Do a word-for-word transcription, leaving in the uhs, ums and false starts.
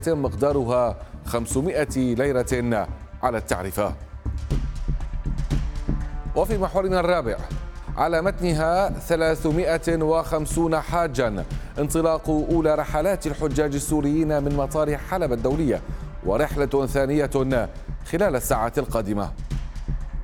مقدارها خمسمائة ليرة على التعرفة. وفي محورنا الرابع، على متنها ثلاثمائة وخمسين حاجا، انطلاق أولى رحلات الحجاج السوريين من مطار حلب الدولية، ورحلة ثانية خلال الساعات القادمة.